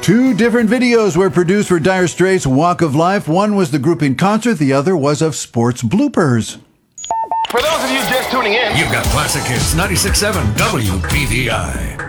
Two different videos were produced for Dire Straits' Walk of Life. One was the group in concert, the other was of sports bloopers. For those of you just tuning in, you've got Classic Hits 96.7 WPVI.